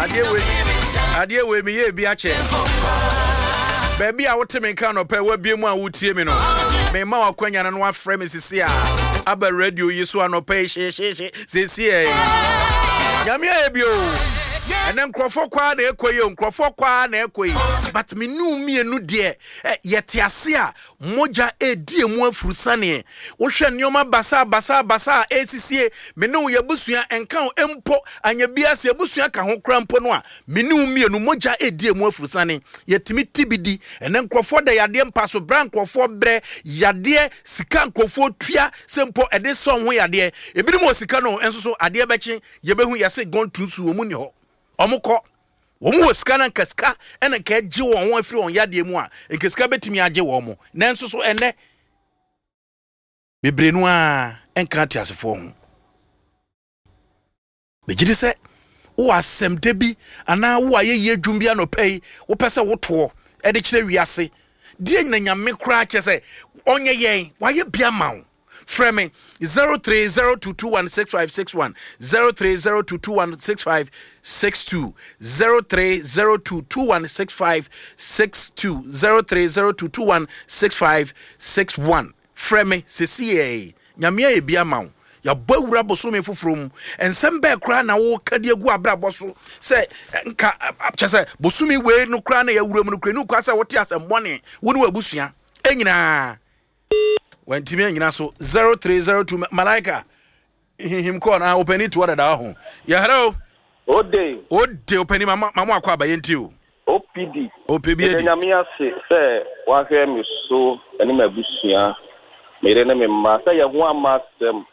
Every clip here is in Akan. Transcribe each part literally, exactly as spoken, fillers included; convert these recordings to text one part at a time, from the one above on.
Adie we adie we me ye bi ache. Baby a wote me kan no pe wa bie mu a wotie me no. Me ma wakwanya na no afrɛ me sisi a. Aba radio yi so anope she she she sisi e. Nyame e bio. And then Crawford kwa na ekoyi, Crawford kwa na ekoyi. But me nu mienu de yete ase a moja e die mu afurusane. Wo hwe nneoma basa basa basa esisie me nu yebusua enka empo anya biase yebusua ka ho krampo no a me nu mienu moja e die mu afurusane. Yetimi tibidi and then Crawford da yade mpaso bran Crawford bre yade sika Crawford tua sempo e de so ho yade. Ebinim o sika no enso so ade beche yebehu yase gon tusu omu ni ho. Omuko omu osika na nkaska ena ka agi won ho afiri on yade mu a nkaska betimi age wo mo nanso so ene bebrenu a enka tiasefo ho begidi se wo asem de bi ana wo ayeye dwumbia no pei wo pese wo to e de kire wiase die nyina nyame kura che se onye yen waye bia mawo Frame zero three zero two two one six five six one zero three zero two two one six five six two zero three zero two two one six five six two zero three zero two two one six five six one. Frame C C A nyamia e bia mawo ya bawura boso me fufuru ensem be kra na wo kade agu abra boso se nka chese bosumi we no kra na ya wura mu no kra no kwa se wote asem bone wo no abusua enyina when Timmy nyina so zero three zero two Malaika him call na open it what da ho ya hello o day o day open mama mama akwa ba yenti o O P D O P D nyamia se se wa hwe me so eni mabusua mere na me ma se ye ho amasem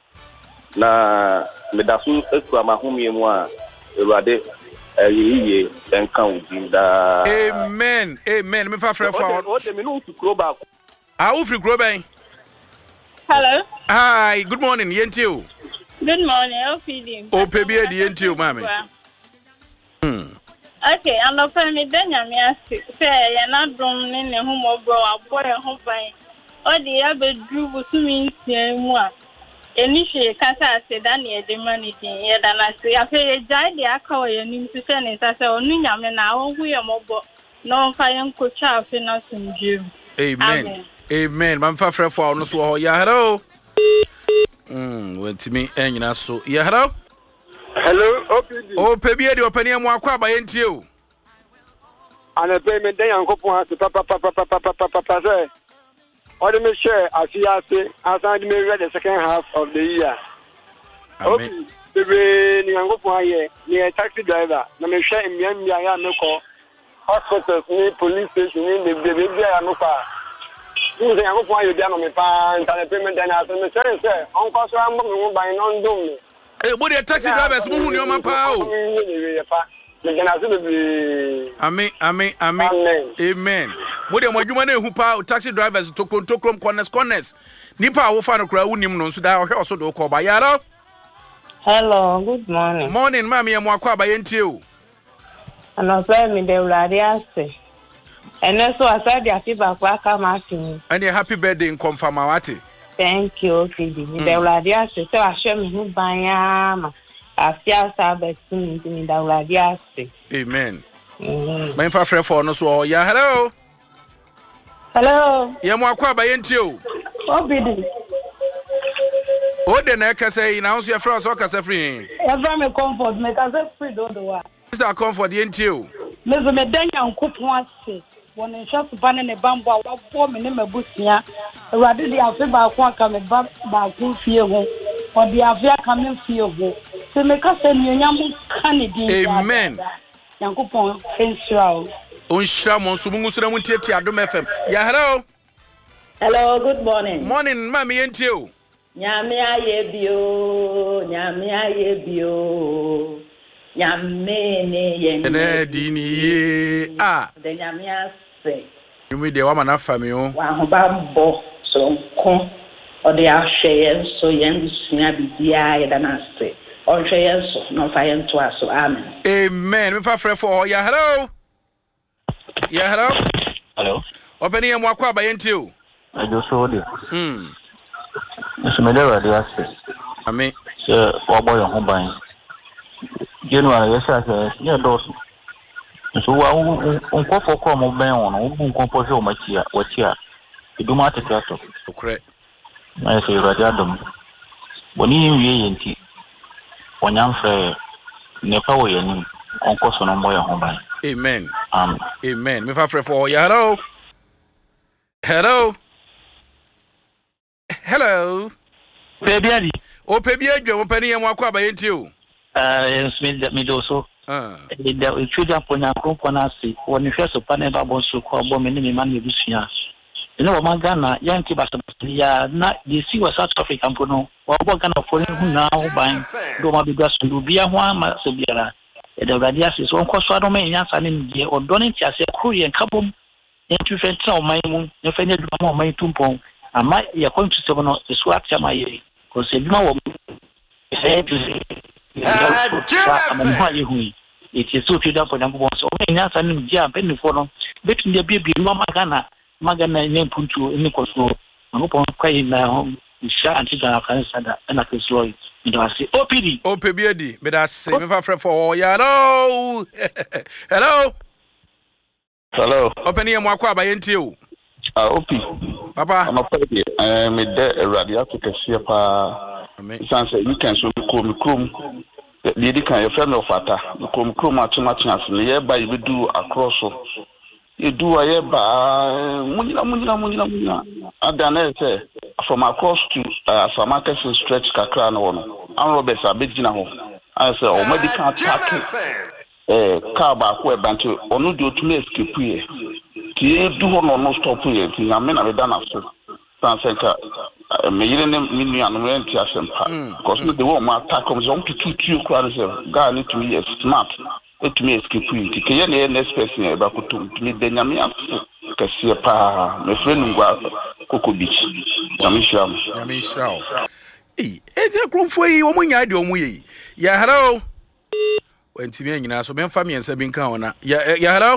na me da so ekura ma homie mu a ewade eyiye enka udi da amen amen me fa frɛ fa o de me no to grow back ah wo free grow back. Hello. Hi, good morning, Yentio. Good morning, O P D. O P D, Yentio, mami. Hmm. Okay, I'm not going to say you're not doing any home or bro, a boy and home by. Or the other drew to me in one. Initially, Casa said, Danny, the money thing, yet, and I say, I pay a giant, the alcohol, and you to send it. I said, oh, Niam, now we are mobile. No fire coach out in us in June. Amen. Amen. Man fa frɛ for no so ho. Ya hello. Mm, went me enyina so. Ya hello. Hello, O P D. O P D de opani am akwa ba yentie o. Ana payment den yankopon ase papa papa papa papa papa say. Odi me share afiase asan di me read the second half of the year. Amen. Bebe ni yankopon aye, ni taxi driver, na me share emia emia ya me call hospitals ni police station ni the baby ya no pa. You say I go for you down on me pa and payment then as me say say on cause am mo buy non do me. Eh body taxi drivers mu hu ni o ma pa o. Amen amen amen. Amen. Body mo adwuma na ehu pa taxi drivers to kontokrom corners corners. Nipa wo fa no kra wunim no so da ohwe oso do ko ba yaro. Hello, good morning. Morning mama em akwa ba yentie o. Ana say me de urade ase. And so I said, I feel back where come asking. And a happy birthday in Confirmawati. Thank you, O P D. The Uladia says, so I show me who by am. I feel Sabbath in the Uladia. Amen. My friend for no so. Ya hello. Hello. Ya mwakwa ba yentio. O P D. O de na ka say na so ya fra so ka say free. Every me comfort me ka say free do do wa. Mister Comfort yentio. Me zo me dan yankopon ase. One in shop ban in the bamboo, what four minutes a busia. Rather the affair by one coming back by two fear home, or the affair coming fear home. So make us a new young candidate. Amen. Yankupon, Henshrow. Unshamon, Sumungusamu Teti Adum F M. Ya hello. Hello, good morning. Morning, Mammy and you. Nyamia yebio, Nyamia yebio. Nyamene yene dini ye ah de nyamia se yumi de wa mana fa mi o wa ho ba bo so nko o de ahwe so yen sua bibia ye da na se o hwe so no fa yen to aso amen amen me fa frɛ for ya hello ya hello hello obeni ye mo akwa ba yenti o ajo so de mm so me de wa de ase amen so wa boy ho ban January, yes, sir. Yeah, those. So, on what for come of Ben on, who compose your machia, what here? You do not take that. Correct. I say, Rajadum. When you mean, when I'm fair, never way on course on a boy home. Amen. Um, Amen. Me fa frɛ for you. Hello. Hello. Hello. baby, O pe bi adwa mo pani yam akwa ba yenti o. uh, yes, me, me do so. Ah. The children point out group on us, when you first upon a bubble so called woman in money this year. You know, my Ghana, Yankee Bastaria, not the sea was South African Pono, or what kind of foreign who now buying Roma Bigas to be a one Masabiera. The Radias is one cost for the main answer in the or Donny as a Korean couple. And to fetch my moon, if any more my tumpon, and my you're going to seven of the swat my because a no it is so good for number one. So, when you're saying, jump any for between the baby, Mama Ghana, Magana, name Puntu, and Nicoso, I hope I'm quite now. Share and Tita Canada, and I can slow it. I say, O P D, O P B D, but I say, me fa frɛ for you. Hello. Hello. Hello. Open yam akwa ba yenti o. Ah, O P. Papa. I'm a party. Eh, me de radio to kesi pa. Amen. Sanse you can so come come. The lady can your friend of fata. Come come atuma chance. Me ba you do across so. You do a ba munina munina munina munina. Adana say from across to uh, from market stretch kakra na wono. An Roberts abegina ho. I say o medical attack. Eh, car ba ko e bantu onu di otumi escape ye. Ti do no no stop ye. Ti na me na be dana so. Sanse ka me yire ne minu anu me nti asempa. Because no the one ma attack comes on to two two crowd say God need to be smart. It me escape ye. Ti ke ye ne next person e ba ko to me de nyame afu. Kase pa me friend ngwa Coco Beach. Nyame sham. Nyame sham. Eh, e de kromfo yi wo munya de omu yi. Ya hello. Wenti me nyina so memfa me nsa bi nka wona. Ya ya hello.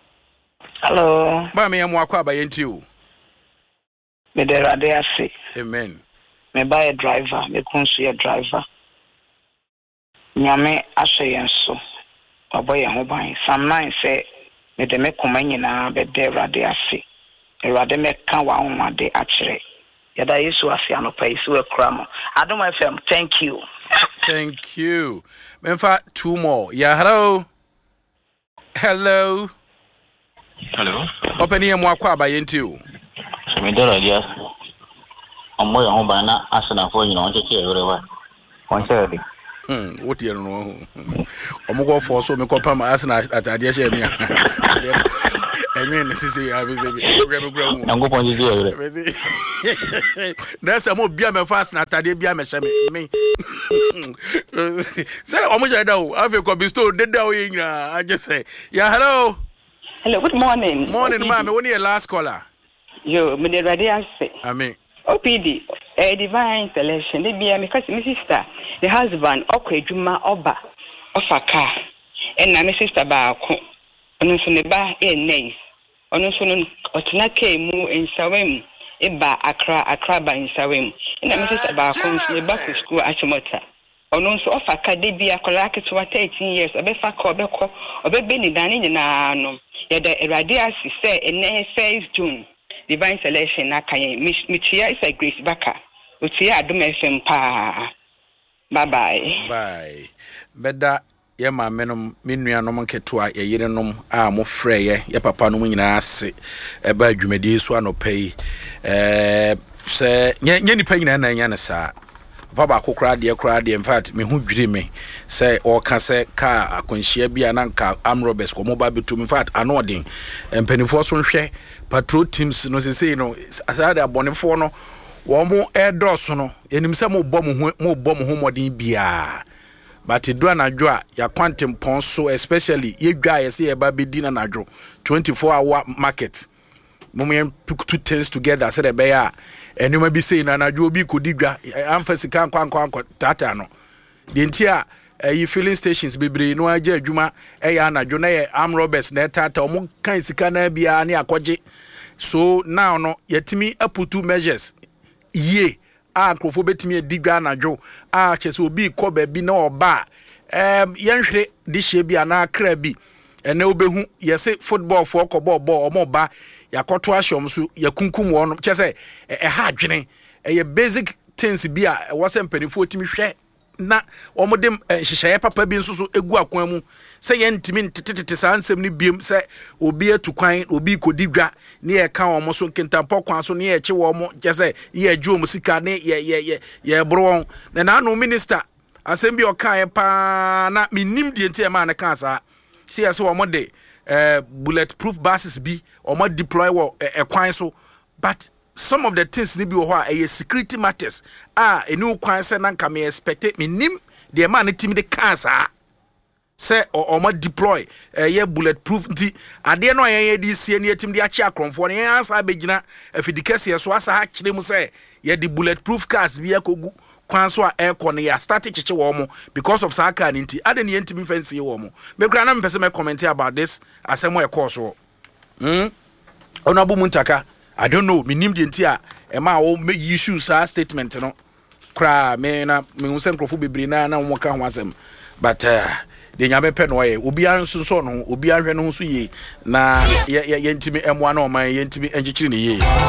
Hello. Ba me yam akwa ba yenti o. Me de rade ase. Amen. Me buy a driver, me kunsu a driver. Nyame ahye yenso. Oboye ho ban. Psalm nine say me de me koma nyina be de rade ase. E rade me kan wa honwade akere. Yada Yesu ase anopa Yesu ekramo. Adom F M, thank you. Thank you. Memfa two more. Yeah, hello. Hello. Hello. Open yam akwa ba yenti o. So me there ideas. Omo ya ho ba na asana fo nyina on cheche erewa. On cheche. Hmm, what you know? Omo go for so me kopa ma asana atade she me. Enye nesisi ya be say program program. Ngo pon cheche ere. Na say mo bia me fast na atade bia me she me. Say omo jada o, afi ko bi store deda o yina. I just say, yeah, hello. Hello, good morning. Morning, ma'am. When your last caller? Yo, me de ready say. Amen. O P D, a divine selection. They be because my sister, the husband, okay, Juma Oba, Osaka, and my sister Bako. On so ne ba e nice. On so no otuna ke mu in Sawem, e ba Accra, Accra ba in Sawem. And my sister Bako ne ba to school at Mota. On so Osaka de be akola ke to eighteen years. Obefa ko obeko, obebe ni dani na no. Ya the Radias say in first June. Divine selection na kan mitia is a Grace Baka. Utia Adom F M pa. Bye bye. Bye. Beda ye ma menom menuanom ketoa ye yerenom a mo frɛ ye ye papa no nyina ase e ba adwumadi so anopai eh se nye nye nipa nyina na nya ne saa papa akokra de kra de in fact me hu dwire me se o ka se ka akonhia bia na nka amrobes ko mo ba betum in fact anodin empanifo so nhwɛ patrol teams no se sei no asade abonefo no wo mo airdrops no enim se mo bɔ mo mo bɔ mo ho modin bia but do anadwo a ya quantum pon so especially ye dwa ye se ye ba bedi na nadwo twenty-four hour market mo me pick two things together say be ya enuma bi sei na nadwo bi kodi dwa amfa sika nkwa nkwa nkwa tata no de ntia eh filling stations bebre no agya adwuma eh ya nadwo na ye arm robbers na tata o mo kan sika na bia ne akogye so now no yetimi aputu measures ye a krofo betimi adigwa anadwo a chese obi ko ba bi na oba um yenhwe di hye bi ana kra bi ene obehu yese football for ko ball ball omo ba yakoto ahyom so yakunkum won chese e ha adwene e basic things bi a wose mpanifo timi hwe na omode hyehyeye papa bi nso so egu akwan mu se ye ntimi ntetete sa ansem ni biem se obi atukwan obi kodidwa ne ye ka omo so nkentampo kwan so ne ye che wo mo chese ye adwo mu sika ne ye ye ye bro na na no minister asem bi okan pa na minim die ntia ma na kan sa see as wo mo de uh, bulletproof buses bi or more deploy wo e kwan so but some of the things ni bi wo a security matters ah enu kwan se na nka me expect me nim the man team de cancer say or more deploy uh, ye bulletproof ndi ade no ye di sie ne team de achi akromfo ne ansa begina afidikase so asa ha kire mu say ye di bulletproof cars bi akogu kwan so a aircon ne ya start chiche wo mo because of saka nti ade ne ntimi fancy wo mo me kra na me pese me comment about this asemo e course wo hm ona bu muntaka I don't know me nim de nti a e ma wo me issues a statement no kra me na me hu se nkrofo bebre na na wo ka ho asem but uh, de nya be pe no ye obi anso so no obi ahwe no so ye na ye ye ntimi emo na o man ye ntimi enchichiri ne ye